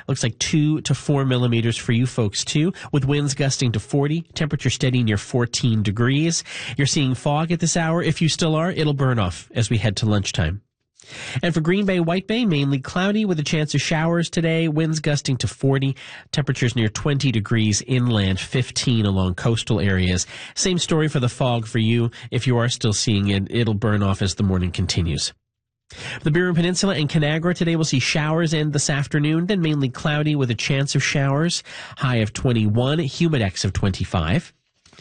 Looks like 2 to 4 millimeters for you folks too, with winds gusting to 40, temperature steady near 14 degrees. You're seeing fog at this hour. If you still are, it'll burn off as we head to lunchtime. And for Green Bay, White Bay, mainly cloudy with a chance of showers today. Winds gusting to 40. Temperatures near 20 degrees inland, 15 along coastal areas. Same story for the fog for you. If you are still seeing it, it'll burn off as the morning continues. The Burin Peninsula and Conagra today will see showers end this afternoon, then mainly cloudy with a chance of showers. High of 21, humidex of 25.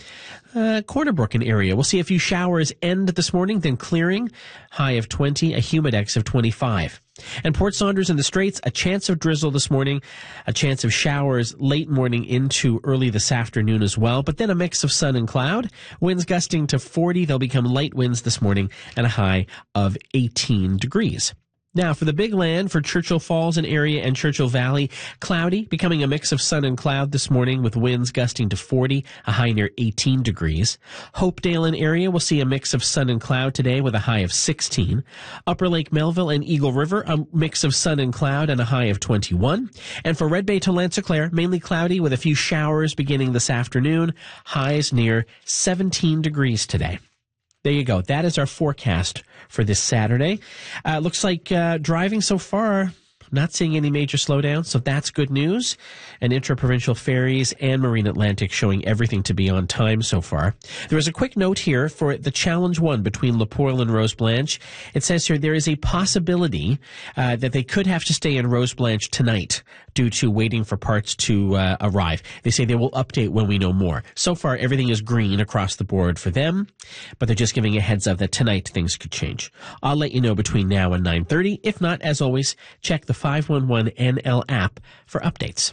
Corner Brook area. We'll see a few showers end this morning, then clearing. High of 20, a humidex of 25. And Port Saunders and the Straits, a chance of drizzle this morning, a chance of showers late morning into early this afternoon as well, but then a mix of sun and cloud. Winds gusting to 40. They'll become light winds this morning and a high of 18 degrees. Now, for the Big Land, for Churchill Falls and area and Churchill Valley, cloudy, becoming a mix of sun and cloud this morning with winds gusting to 40, a high near 18 degrees. Hopedale and area will see a mix of sun and cloud today with a high of 16. Upper Lake Melville and Eagle River, a mix of sun and cloud and a high of 21. And for Red Bay to Lancerclair, mainly cloudy with a few showers beginning this afternoon, highs near 17 degrees today. There you go. That is our forecast for this Saturday. Looks like driving so far, not seeing any major slowdowns, so that's good news. And intra-provincial ferries and Marine Atlantic showing everything to be on time so far. There is a quick note here for the Challenge 1 between Le Poile and Rose Blanche. It says here there is a possibility that they could have to stay in Rose Blanche tonight due to waiting for parts to arrive. They say they will update when we know more. So far, everything is green across the board for them, but they're just giving a heads up that tonight things could change. I'll let you know between now and 9:30. If not, as always, check the 511 NL app for updates.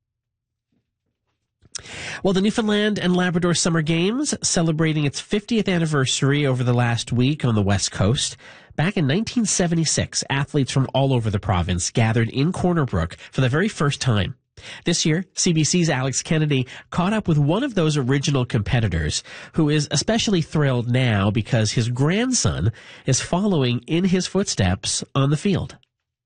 Well, the Newfoundland and Labrador Summer Games celebrating its 50th anniversary over the last week on the West Coast. Back in 1976, athletes from all over the province gathered in Corner Brook for the very first time. This year, CBC's Alex Kennedy caught up with one of those original competitors who is especially thrilled now because his grandson is following in his footsteps on the field.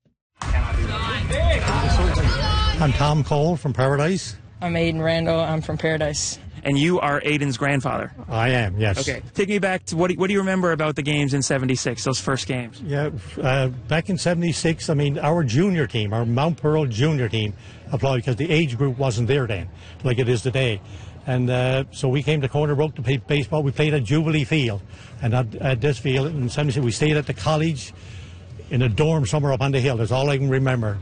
I'm Tom Cole from Paradise. I'm Aiden Randall. I'm from Paradise. And you are Aiden's grandfather? I am, yes. Okay. Take me back to what do you remember about the games in 76, those first games? Yeah, back in 76, I mean, our junior team, our Mount Pearl junior team applied because the age group wasn't there then, like it is today. And so we came to Corner Brook to play baseball. We played at Jubilee Field. And at this field in 76, we stayed at the college in a dorm somewhere up on the hill. That's all I can remember,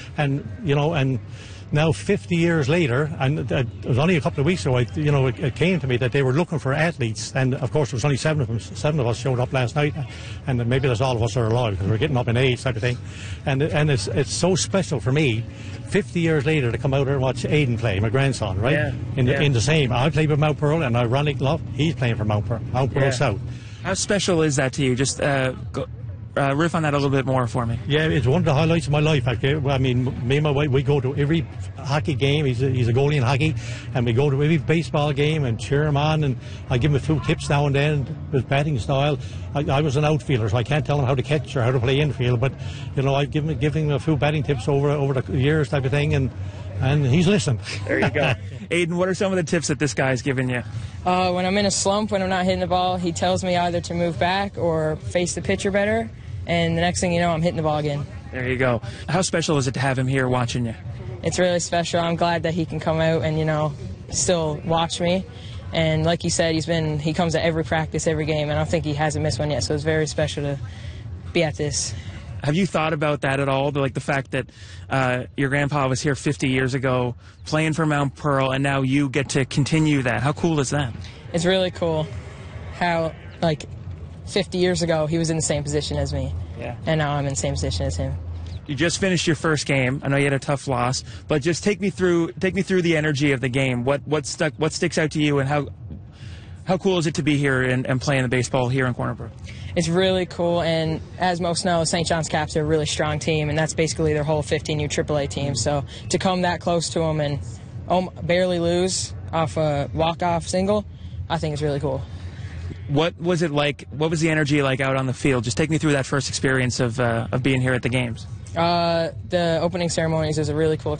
and now 50 years later, and it was only a couple of weeks ago, it came to me that they were looking for athletes, and of course there was only seven of us showed up last night, and maybe that's all of us are alive because we're getting up in age type of thing, and it's so special for me 50 years later to come out here and watch Aiden play, my grandson, right? Yeah. In the same. I played with Mount Pearl, and ironic enough, he's playing for Mount Pearl South. How special is that to you? Just riff on that a little bit more for me. Yeah, it's one of the highlights of my life. Actually. I mean, me and my wife, we go to every hockey game. He's a goalie in hockey, and we go to every baseball game and cheer him on. And I give him a few tips now and then with batting style. I was an outfielder, so I can't tell him how to catch or how to play infield. But I give him a few batting tips over the years, type of thing, and he's listened. There you go. Aiden, what are some of the tips that this guy's given you? When I'm in a slump, when I'm not hitting the ball, he tells me either to move back or face the pitcher better. And the next thing you know, I'm hitting the ball again. There you go. How special is it to have him here watching you? It's really special. I'm glad that he can come out and, still watch me. And like you said, he comes to every practice, every game, and I don't think he hasn't missed one yet. So it's very special to be at this. Have you thought about that at all? Like the fact that your grandpa was here 50 years ago playing for Mount Pearl, and now you get to continue that. How cool is that? It's really cool how, 50 years ago, he was in the same position as me. Yeah. And now I'm in the same position as him. You just finished your first game. I know you had a tough loss, but just take me through the energy of the game. What sticks out to you, and how cool is it to be here and playing the baseball here in Corner Brook? It's really cool, and as most know, St. John's Caps are a really strong team, and that's basically their whole 15U AAA team. So to come that close to them and barely lose off a walk-off single, I think is really cool. What was it like? What was the energy like out on the field? Just take me through that first experience of being here at the games. The opening ceremonies is a really cool